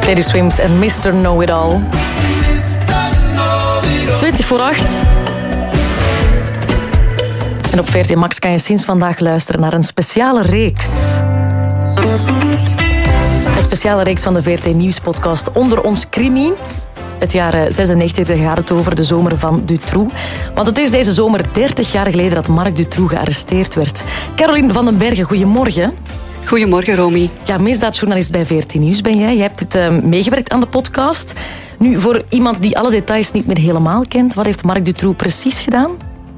Teddy Swims en Mr. Know-It-All. 20:08. En op VRT Max kan je sinds vandaag luisteren naar een speciale reeks. Een speciale reeks van de VRT Nieuws-podcast Onder ons Crimi. Het jaar 96, daar gaat het over, de zomer van Dutroux. Want het is deze zomer 30 jaar geleden dat Marc Dutroux gearresteerd werd. Caroline van den Bergen, goedemorgen. Goedemorgen, Romy. Ja, misdaadjournalist bij VRT Nieuws ben jij. Je hebt dit meegewerkt aan de podcast. Nu, voor iemand die alle details niet meer helemaal kent, wat heeft Marc Dutroux precies gedaan?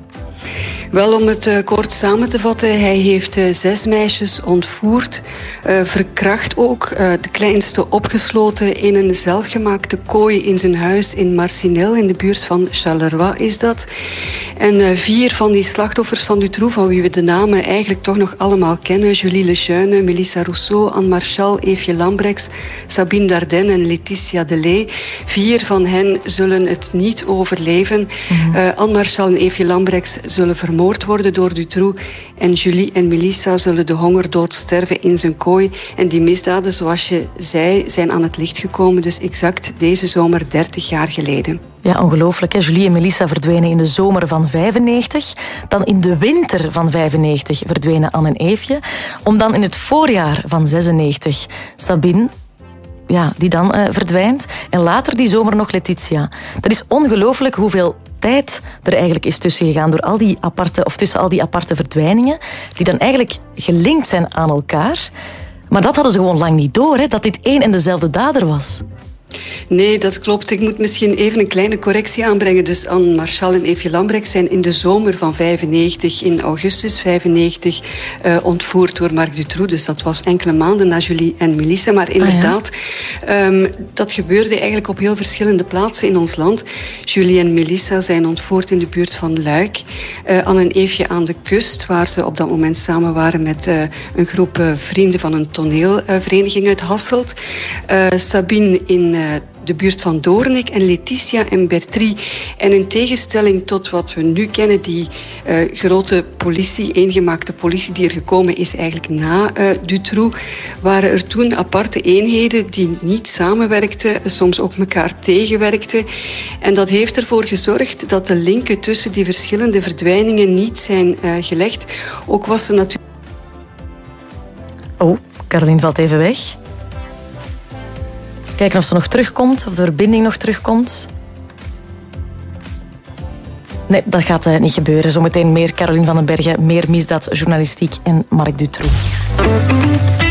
Wel, om het kort samen te vatten, hij heeft 6 meisjes ontvoerd, verkracht ook. De kleinste opgesloten in een zelfgemaakte kooi in zijn huis in Marcinelle, in de buurt van Charleroi is dat. En 4 van die slachtoffers van Dutroux, van wie we de namen eigenlijk toch nog allemaal kennen, Julie Lejeune, Melissa Rousseau, Anne Marchal, Eefje Lambrechts, Sabine Dardenne en Laetitia Delay. 4 van hen zullen het niet overleven. Anne Marchal en Eefje Lambrechts zullen vermoord worden door Dutroux. En Julie en Melissa zullen de hongerdood sterven in zijn kooi. En die misdaden, zoals je zei, zijn aan het licht gekomen. Dus exact deze zomer 30 jaar geleden. Ja, ongelooflijk. Hè? Julie en Melissa verdwenen in de zomer van 95. Dan in de winter van 95 verdwenen Anne en Eefje. Om dan in het voorjaar van 96 Sabine... Ja, die dan verdwijnt. En later die zomer nog Laetitia. Dat is ongelooflijk hoeveel tijd er eigenlijk is tussen gegaan door al die aparte, of tussen al die aparte verdwijningen, die dan eigenlijk gelinkt zijn aan elkaar. Maar dat hadden ze gewoon lang niet door, hè, dat dit één en dezelfde dader was. Nee, dat klopt. Ik moet misschien even een kleine correctie aanbrengen. Dus Anne Marchal en Eefje Lambrechts zijn in de zomer van 95, in augustus 95, ontvoerd door Marc Dutroux. Dus dat was enkele maanden na Julie en Melissa. Maar inderdaad, dat gebeurde eigenlijk op heel verschillende plaatsen in ons land. Julie en Melissa zijn ontvoerd in de buurt van Luik. Anne en Eefje aan de kust, waar ze op dat moment samen waren met een groep vrienden van een toneelvereniging uit Hasselt. Sabine in de buurt van Doornik en Laetitia en Bertrie. En in tegenstelling tot wat we nu kennen, die grote politie, eengemaakte politie die er gekomen is eigenlijk na Dutroux, waren er toen aparte eenheden die niet samenwerkten, soms ook elkaar tegenwerkten. En dat heeft ervoor gezorgd dat de linken tussen die verschillende verdwijningen niet zijn gelegd. Ook was er natuurlijk... Oh, Caroline valt even weg. Kijken of ze nog terugkomt, of de verbinding nog terugkomt. Nee, dat gaat niet gebeuren. Zometeen meer Caroline van den Bergen, meer misdaadjournalistiek en Marc Dutroux.